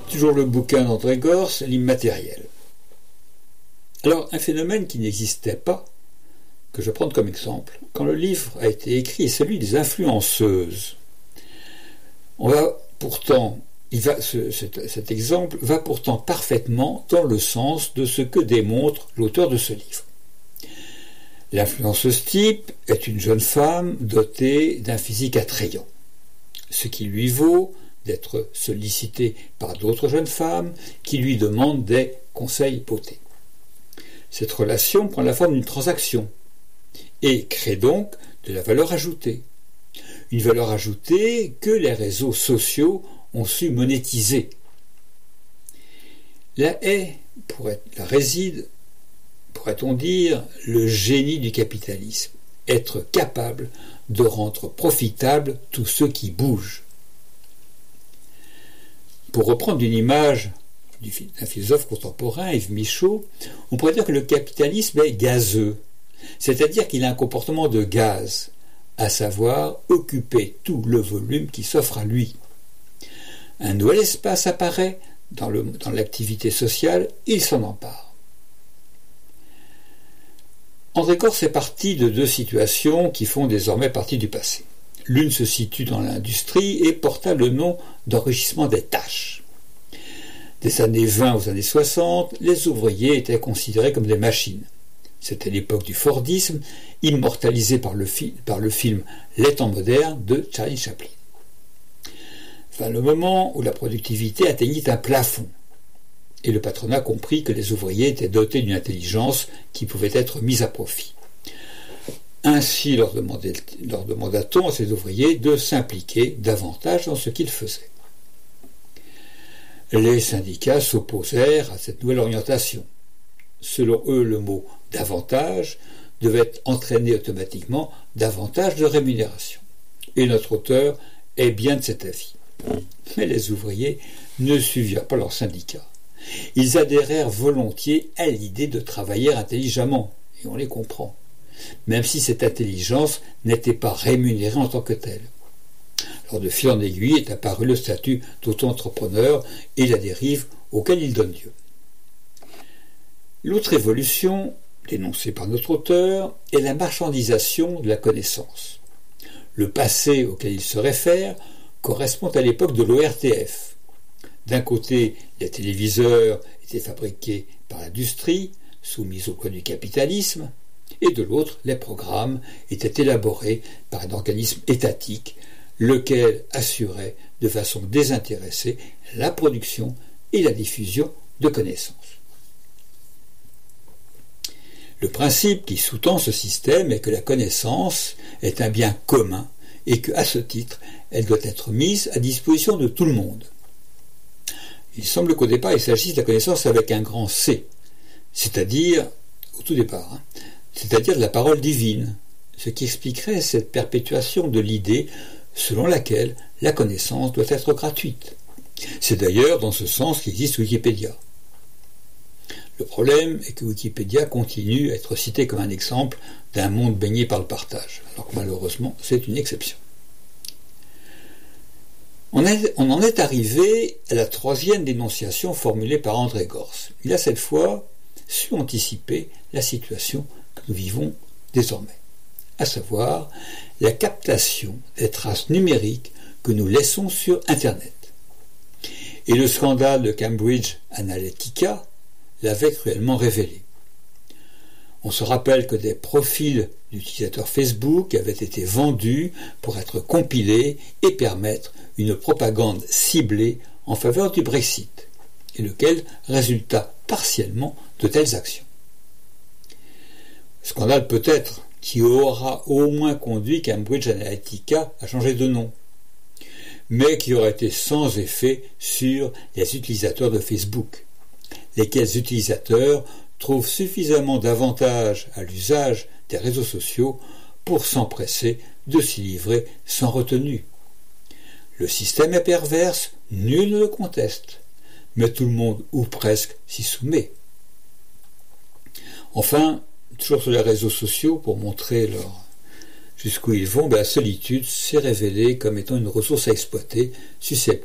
Toujours le bouquin d'André Gorz, l'immatériel. Alors, un phénomène qui n'existait pas, que je vais prendre comme exemple, quand le livre a été écrit, est celui des influenceuses. Cet exemple va pourtant parfaitement dans le sens de ce que démontre l'auteur de ce livre. L'influenceuse type est une jeune femme dotée d'un physique attrayant, ce qui lui vaut d'être sollicitée par d'autres jeunes femmes qui lui demandent des conseils beauté. Cette relation prend la forme d'une transaction et crée donc de la valeur ajoutée. Une valeur ajoutée que les réseaux sociaux ont su monétiser. Là réside, pourrait-on dire, le génie du capitalisme. Être capable de rendre profitable tous ceux qui bougent. Pour reprendre une image d'un philosophe contemporain, Yves Michaud, on pourrait dire que le capitalisme est gazeux, c'est-à-dire qu'il a un comportement de gaz, à savoir occuper tout le volume qui s'offre à lui. Un nouvel espace apparaît dans l'activité sociale, il s'en empare. André Gorz fait partie de deux situations qui font désormais partie du passé. L'une se situe dans l'industrie et porta le nom d'enrichissement des tâches. Des années 20 aux années 60, les ouvriers étaient considérés comme des machines. C'était l'époque du Fordisme, immortalisé par le film Les temps modernes de Charlie Chaplin. Vint le moment où la productivité atteignit un plafond, et le patronat comprit que les ouvriers étaient dotés d'une intelligence qui pouvait être mise à profit. Ainsi leur demanda-t-on à ces ouvriers de s'impliquer davantage dans ce qu'ils faisaient. Les syndicats s'opposèrent à cette nouvelle orientation. Selon eux, le mot « davantage » devait entraîner automatiquement davantage de rémunération. Et notre auteur est bien de cet avis. Mais les ouvriers ne suivirent pas leurs syndicats. Ils adhérèrent volontiers à l'idée de travailler intelligemment, et on les comprend, même si cette intelligence n'était pas rémunérée en tant que telle. Alors de fil en aiguille est apparu le statut d'auto-entrepreneur et la dérive auquel il donne lieu. L'autre évolution, dénoncée par notre auteur, est la marchandisation de la connaissance. Le passé auquel il se réfère correspond à l'époque de l'ORTF. D'un côté, les téléviseurs étaient fabriqués par l'industrie, soumis au code du capitalisme, et de l'autre, les programmes étaient élaborés par un organisme étatique, lequel assurait de façon désintéressée la production et la diffusion de connaissances. Le principe qui sous-tend ce système est que la connaissance est un bien commun et qu'à ce titre, elle doit être mise à disposition de tout le monde. Il semble qu'au départ, il s'agisse de la connaissance avec un grand C, c'est-à-dire, au tout départ, c'est-à-dire de la parole divine, ce qui expliquerait cette perpétuation de l'idée selon laquelle la connaissance doit être gratuite. C'est d'ailleurs dans ce sens qu'existe Wikipédia. Le problème est que Wikipédia continue à être cité comme un exemple d'un monde baigné par le partage, alors que malheureusement c'est une exception. On en est arrivé à la troisième dénonciation formulée par André Gorz. Il a cette fois su anticiper la situation que nous vivons désormais, à savoir la captation des traces numériques que nous laissons sur Internet. Et le scandale de Cambridge Analytica l'avait cruellement révélé. On se rappelle que des profils d'utilisateurs Facebook avaient été vendus pour être compilés et permettre une propagande ciblée en faveur du Brexit, et lequel résulta partiellement de telles actions. Scandale peut-être qui aura au moins conduit Cambridge Analytica à changer de nom, mais qui aurait été sans effet sur les utilisateurs de Facebook, lesquels utilisateurs trouvent suffisamment d'avantages à l'usage des réseaux sociaux pour s'empresser de s'y livrer sans retenue. Le système est perverse, nul ne le conteste, mais tout le monde, ou presque, s'y soumet. Enfin, toujours sur les réseaux sociaux, pour montrer jusqu'où ils vont, la solitude s'est révélée comme étant une ressource à exploiter, susceptible